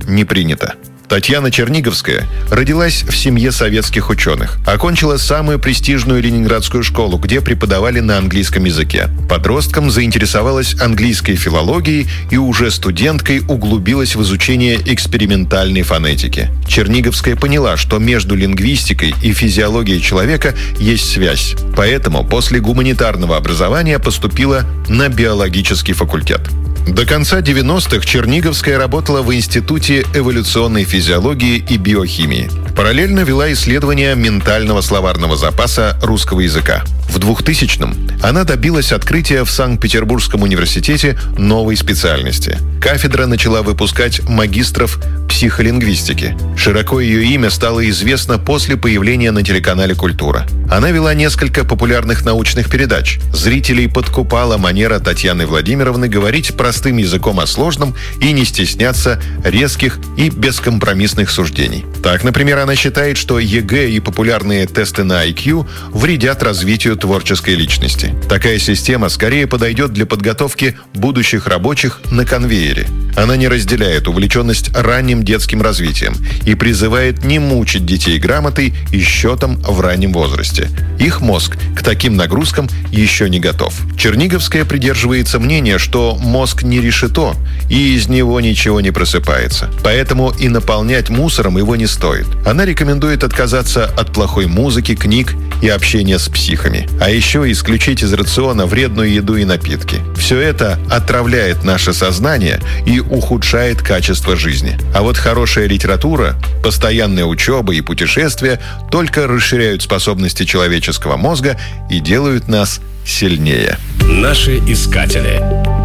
не принято. Татьяна Черниговская родилась в семье советских ученых. Окончила самую престижную ленинградскую школу, где преподавали на английском языке. Подростком заинтересовалась английской филологией и уже студенткой углубилась в изучение экспериментальной фонетики. Черниговская поняла, что между лингвистикой и физиологией человека есть связь. Поэтому после гуманитарного образования поступила на биологический факультет. До конца 90-х Черниговская работала в Институте эволюционной физиологии и биохимии. Параллельно вела исследования ментального словарного запаса русского языка. В 2000-м она добилась открытия в Санкт-Петербургском университете новой специальности. Кафедра начала выпускать магистров психолингвистики. Широко ее имя стало известно после появления на телеканале «Культура». Она вела несколько популярных научных передач. Зрителей подкупала манера Татьяны Владимировны говорить простым языком о сложном и не стесняться резких и бескомпромиссных суждений. Так, например, она считает, что ЕГЭ и популярные тесты на IQ вредят развитию творческой личности. Такая система скорее подойдет для подготовки будущих рабочих на конвейере. Она не разделяет увлеченность ранним детским развитием и призывает не мучить детей грамотой и счетом в раннем возрасте. Их мозг к таким нагрузкам еще не готов. Черниговская придерживается мнения, что мозг не решето, и из него ничего не просыпается. Поэтому и наполнять мусором его не стоит. Она рекомендует отказаться от плохой музыки, книг и общения с психами. А еще исключить из рациона вредную еду и напитки. Все это отравляет наше сознание и ухудшает качество жизни. А вот хорошая литература, постоянная учеба и путешествия только расширяют способности человеческого мозга и делают нас сильнее. Наши искатели.